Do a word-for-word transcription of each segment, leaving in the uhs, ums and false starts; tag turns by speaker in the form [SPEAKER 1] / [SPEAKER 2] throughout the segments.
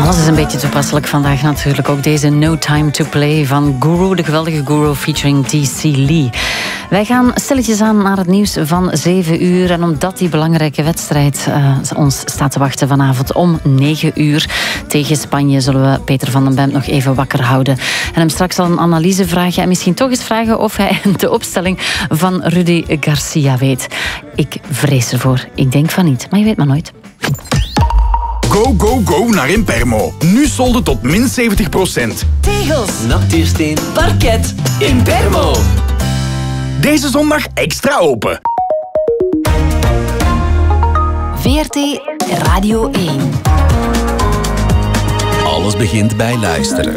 [SPEAKER 1] Alles is een beetje toepasselijk vandaag natuurlijk. Ook deze No Time to Play van Guru, de geweldige Guru featuring D C Lee. Wij gaan stilletjes aan naar het nieuws van zeven uur. En omdat die belangrijke wedstrijd uh, ons staat te wachten vanavond om negen uur tegen Spanje, zullen we Peter van den Bent nog even wakker houden. En hem straks al een analyse vragen en misschien toch eens vragen of hij de opstelling van Rudy Garcia weet. Ik vrees ervoor. Ik denk van niet, maar je weet maar nooit.
[SPEAKER 2] Go, go, go naar Impermo. Nu solden tot min zeventig procent.
[SPEAKER 3] Tegels, natuursteen, parket, Impermo.
[SPEAKER 2] Deze zondag extra open.
[SPEAKER 3] V R T Radio één.
[SPEAKER 4] Alles begint bij luisteren.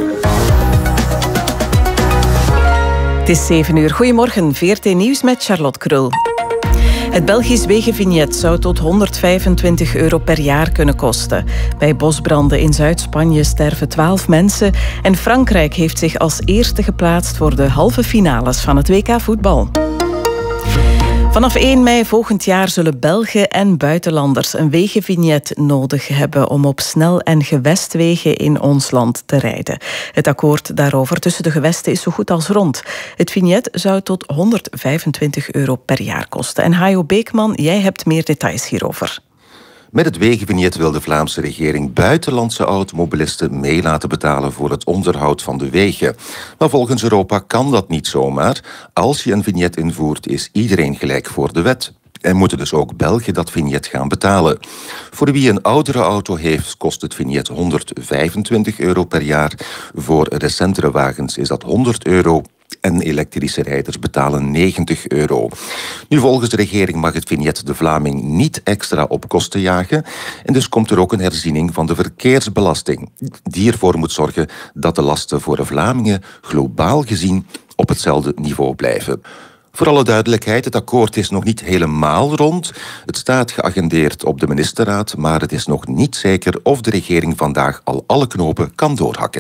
[SPEAKER 5] Het is zeven uur. Goedemorgen, V R T Nieuws met Charlotte Krul. Het Belgisch wegenvignet zou tot honderdvijfentwintig euro per jaar kunnen kosten. Bij bosbranden in Zuid-Spanje sterven twaalf mensen en Frankrijk heeft zich als eerste geplaatst voor de halve finales van het W K voetbal. Vanaf één mei volgend jaar zullen Belgen en buitenlanders een wegenvignet nodig hebben om op snel- en gewestwegen in ons land te rijden. Het akkoord daarover tussen de gewesten is zo goed als rond. Het vignet zou tot honderdvijfentwintig euro per jaar kosten. En Hajo Beekman, jij hebt meer details hierover.
[SPEAKER 6] Met het wegenvignet wil de Vlaamse regering buitenlandse automobilisten mee laten betalen voor het onderhoud van de wegen. Maar volgens Europa kan dat niet zomaar. Als je een vignet invoert, is iedereen gelijk voor de wet. En moeten dus ook Belgen dat vignet gaan betalen. Voor wie een oudere auto heeft, kost het vignet honderdvijfentwintig euro per jaar. Voor recentere wagens is dat honderd euro. En elektrische rijders betalen negentig euro. Nu, volgens de regering mag het vignet de Vlaming niet extra op kosten jagen. En dus komt er ook een herziening van de verkeersbelasting, die ervoor moet zorgen dat de lasten voor de Vlamingen globaal gezien op hetzelfde niveau blijven. Voor alle duidelijkheid, het akkoord is nog niet helemaal rond. Het staat geagendeerd op de ministerraad, maar het is nog niet zeker of de regering vandaag al alle knopen kan doorhakken.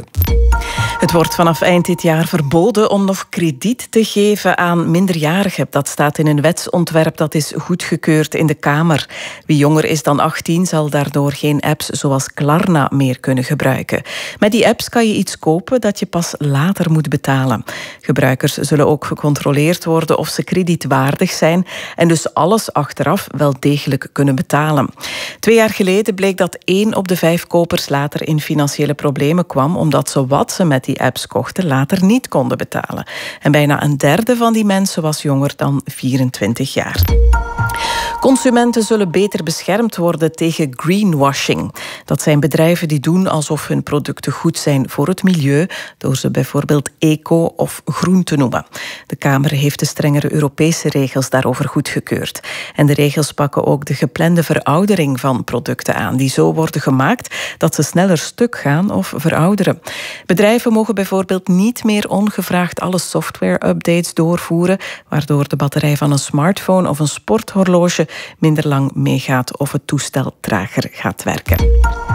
[SPEAKER 5] Het wordt vanaf eind dit jaar verboden om nog krediet te geven aan minderjarigen. Dat staat in een wetsontwerp dat is goedgekeurd in de Kamer. Wie jonger is dan achttien zal daardoor geen apps zoals Klarna meer kunnen gebruiken. Met die apps kan je iets kopen dat je pas later moet betalen. Gebruikers zullen ook gecontroleerd worden of ze kredietwaardig zijn en dus alles achteraf wel degelijk kunnen betalen. Twee jaar geleden bleek dat één op de vijf kopers later in financiële problemen kwam omdat ze wat ze met die apps kochten later niet konden betalen. En bijna een derde van die mensen was jonger dan vierentwintig jaar. Consumenten zullen beter beschermd worden tegen greenwashing. Dat zijn bedrijven die doen alsof hun producten goed zijn voor het milieu, door ze bijvoorbeeld eco of groen te noemen. De Kamer heeft de strengere Europese regels daarover goedgekeurd. En de regels pakken ook de geplande veroudering van producten aan, die zo worden gemaakt dat ze sneller stuk gaan of verouderen. Bedrijven mogen bijvoorbeeld niet meer ongevraagd alle software-updates doorvoeren, waardoor de batterij van een smartphone of een sporthorloge minder lang meegaat of het toestel trager gaat werken.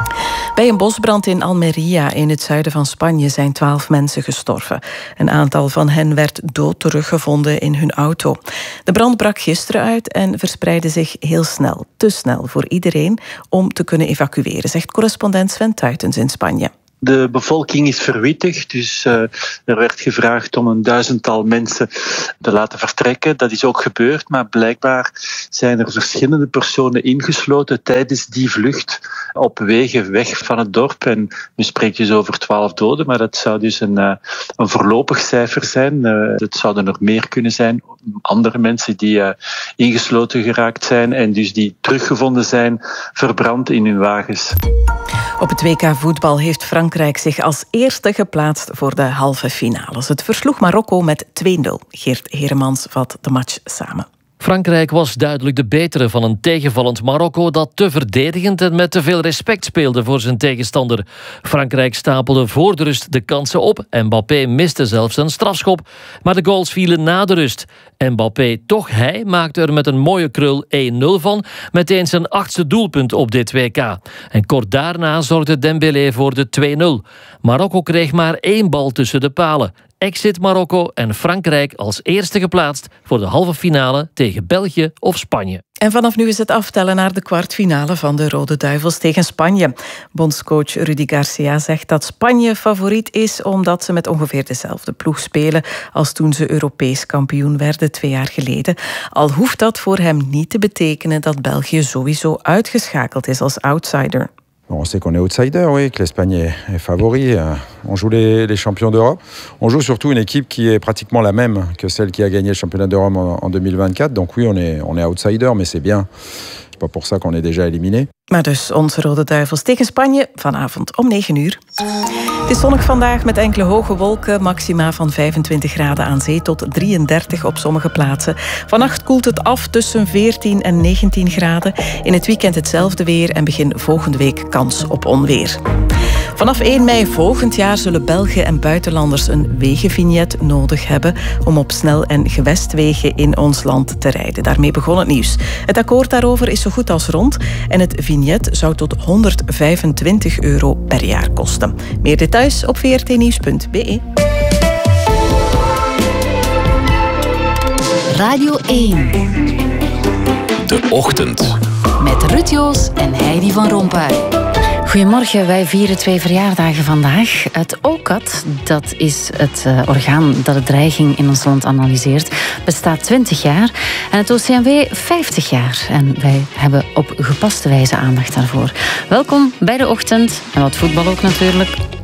[SPEAKER 5] Bij een bosbrand in Almeria in het zuiden van Spanje zijn twaalf mensen gestorven. Een aantal van hen werd dood teruggevonden in hun auto. De brand brak gisteren uit en verspreidde zich heel snel. Te snel voor iedereen om te kunnen evacueren, zegt correspondent Sven Tuitens in Spanje.
[SPEAKER 7] De bevolking is verwittigd, dus uh, er werd gevraagd om een duizendtal mensen te laten vertrekken. Dat is ook gebeurd, maar blijkbaar zijn er verschillende personen ingesloten tijdens die vlucht op wegen weg van het dorp. En nu spreekt dus over twaalf doden, maar dat zou dus een, uh, een voorlopig cijfer zijn. Uh, het zouden er meer kunnen zijn, andere mensen die uh, ingesloten geraakt zijn en dus die teruggevonden zijn, verbrand in hun wagens.
[SPEAKER 5] Op het W K voetbal heeft Frankrijk zich als eerste geplaatst voor de halve finales. Het versloeg Marokko met twee nul. Geert Heremans vat de match samen.
[SPEAKER 8] Frankrijk was duidelijk de betere van een tegenvallend Marokko dat te verdedigend en met te veel respect speelde voor zijn tegenstander. Frankrijk stapelde voor de rust de kansen op. Mbappé miste zelfs een strafschop, maar de goals vielen na de rust. Mbappé, toch hij, maakte er met een mooie krul één nul van, meteen zijn achtste doelpunt op dit W K. En kort daarna zorgde Dembélé voor de twee nul. Marokko kreeg maar één bal tussen de palen. exit Marokko en Frankrijk als eerste geplaatst voor de halve finale tegen België of Spanje.
[SPEAKER 5] En vanaf nu is het aftellen naar de kwartfinale van de Rode Duivels tegen Spanje. Bondscoach Rudy Garcia zegt dat Spanje favoriet is omdat ze met ongeveer dezelfde ploeg spelen als toen ze Europees kampioen werden twee jaar geleden. Al hoeft dat voor hem niet te betekenen dat België sowieso uitgeschakeld is als outsider.
[SPEAKER 9] Bon, on sait qu'on est outsider, oui, que l'Espagne est, est favori. On joue les, les champions d'Europe. On joue surtout une équipe qui est pratiquement la même que celle qui a gagné le championnat d'Europe en, en deux mille vingt-quatre. Donc oui, on est, on est outsider, mais c'est bien. C'est pas pour ça qu'on est déjà éliminé.
[SPEAKER 5] Maar dus onze Rode Duivels tegen Spanje vanavond om negen uur. Het is zonnig vandaag met enkele hoge wolken. Maxima van vijfentwintig graden aan zee tot drieëndertig op sommige plaatsen. Vannacht koelt het af tussen veertien en negentien graden. In het weekend hetzelfde weer en begin volgende week kans op onweer. Vanaf één mei volgend jaar zullen Belgen en buitenlanders een wegenvignet nodig hebben om op snel- en gewestwegen in ons land te rijden. Daarmee begon het nieuws. Het akkoord daarover is zo goed als rond en het vignet zou tot honderdvijfentwintig euro per jaar kosten. Meer details op v r t nieuws punt b e.
[SPEAKER 3] Radio één.
[SPEAKER 4] De Ochtend.
[SPEAKER 3] Met Ruud Joos en Heidi van Rompuy.
[SPEAKER 1] Goedemorgen, wij vieren twee verjaardagen vandaag. Het O C A D, dat is het uh, orgaan dat de dreiging in ons land analyseert, bestaat twintig jaar en het O C M W vijftig jaar. En wij hebben op gepaste wijze aandacht daarvoor. Welkom bij De Ochtend en wat voetbal ook natuurlijk.